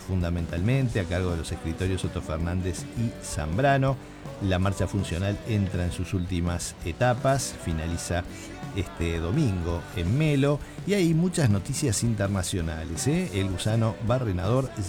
fundamentalmente, a cargo de los escritorios Soto Fernández y Zambrano. La marcha funcional entra en sus últimas etapas, finaliza este domingo en Melo, y hay muchas noticias internacionales. El gusano barrenador